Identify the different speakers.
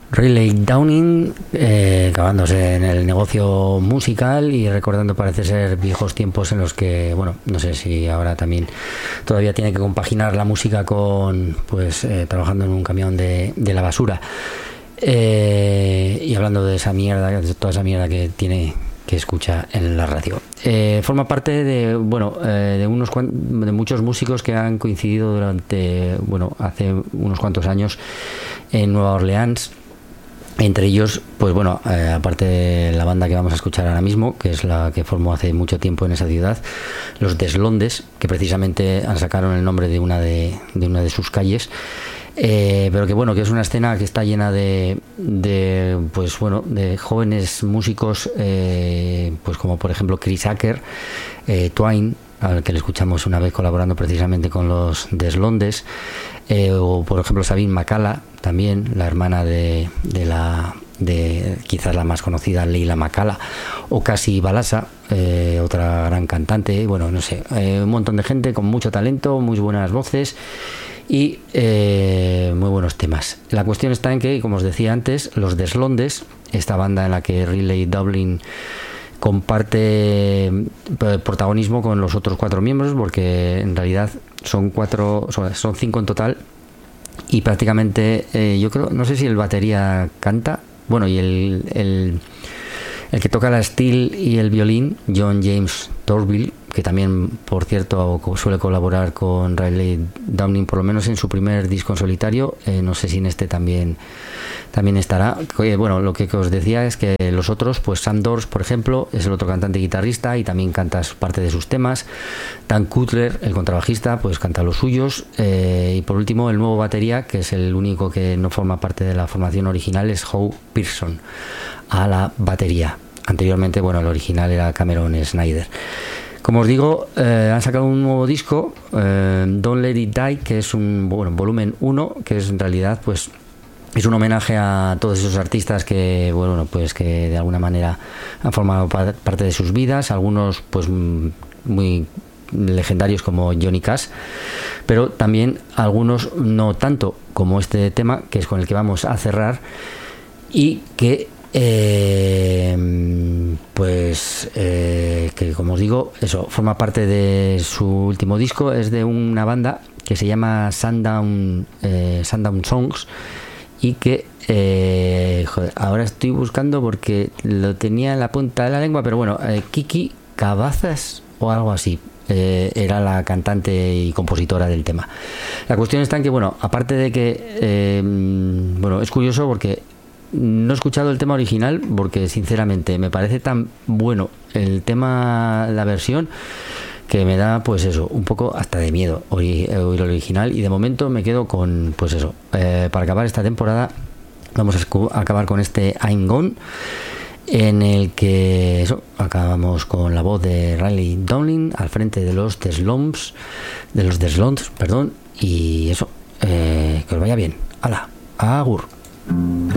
Speaker 1: Riley Downing, acabándose en el negocio musical y recordando, parece ser, viejos tiempos en los que, bueno, no sé si ahora también todavía tiene que compaginar la música con, pues, trabajando en un camión de la basura. Y hablando de esa mierda, de toda esa mierda que tiene, que escucha en la radio. Forma parte de, bueno, de muchos músicos que han coincidido durante, bueno, hace unos cuantos años en Nueva Orleans. Entre ellos, pues bueno, aparte de la banda que vamos a escuchar ahora mismo, que es la que formó hace mucho tiempo en esa ciudad, los Deslondes, que precisamente sacaron el nombre de una de sus calles. Pero que bueno, que es una escena que está llena de pues bueno, de jóvenes músicos, pues como por ejemplo Chris Acker, Twine, al que le escuchamos una vez colaborando precisamente con los Deslondes, o por ejemplo Sabine McCalla, también la hermana de quizás la más conocida, Leila McCalla, o Cassie Balasa, otra gran cantante. Bueno, no sé, un montón de gente con mucho talento, muy buenas voces y muy buenos temas. La cuestión está en que, como os decía antes, los Deslondes, esta banda en la que Riley Dowling comparte protagonismo con los otros 4 miembros, porque en realidad son 5 en total, y prácticamente yo creo, no sé si el batería canta, bueno, y el que toca la steel y el violín, John James Torville, que también, por cierto, suele colaborar con Riley Downing, por lo menos en su primer disco en solitario. No sé si en este también estará. Bueno, lo que os decía es que los otros, pues Sam Dors, por ejemplo, es el otro cantante y guitarrista y también canta parte de sus temas. Dan Cutler, el contrabajista, pues canta los suyos. Y por último, el nuevo batería, que es el único que no forma parte de la formación original, es Howe Pearson, a la batería. Anteriormente, bueno, el original era Cameron Snyder. Como os digo, han sacado un nuevo disco, Don't Let It Die, que es un volumen 1, que es en realidad, pues, es un homenaje a todos esos artistas que, bueno, pues que de alguna manera han formado parte de sus vidas, algunos pues muy legendarios como Johnny Cash, pero también algunos no tanto, como este tema, que es con el que vamos a cerrar, y que que, como os digo, eso forma parte de su último disco. Es de una banda que se llama Sundown Songs, y que ahora estoy buscando porque lo tenía en la punta de la lengua, pero bueno, Kiki Cabazas o algo así era la cantante y compositora del tema. La cuestión está en que, bueno, aparte de que bueno, es curioso porque no he escuchado el tema original, porque sinceramente me parece tan bueno el tema, la versión, que me da, pues eso, un poco hasta de miedo oír el original. Y de momento me quedo con, pues eso, para acabar esta temporada vamos a acabar con este I'm Gone, en el que eso, acabamos con la voz de Riley Dowling al frente de los Deslondes, perdón, y eso, que os vaya bien. ¡Hala! ¡Agur!